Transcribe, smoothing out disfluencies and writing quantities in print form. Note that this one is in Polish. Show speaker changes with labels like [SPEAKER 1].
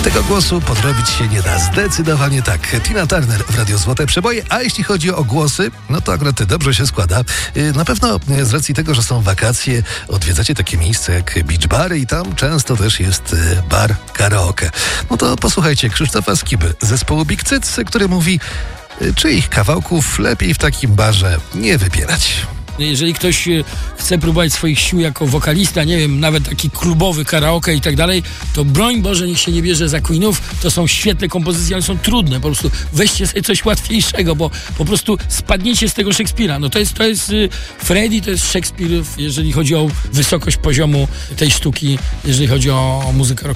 [SPEAKER 1] Tego głosu podrobić się nie da. Zdecydowanie tak. Tina Turner w Radiu Złote Przeboje, a jeśli chodzi o głosy, no to akurat dobrze się składa. Na pewno z racji tego, że są wakacje, odwiedzacie takie miejsce jak beach bary i tam często też jest bar karaoke. No to posłuchajcie Krzysztofa Skiby z zespołu Big Cyc, który mówi, czyich kawałków lepiej w takim barze nie wybierać.
[SPEAKER 2] Jeżeli ktoś chce próbować swoich sił jako wokalista, nie wiem, nawet taki klubowy karaoke i tak dalej, to broń Boże, niech się nie bierze za Queenów. To są świetne kompozycje, one są trudne. Po prostu weźcie sobie coś łatwiejszego, bo po prostu spadniecie z tego Szekspira. No to jest Freddie, to jest Szekspir, jeżeli chodzi o wysokość poziomu tej sztuki, jeżeli chodzi o muzykę rock'n'roll.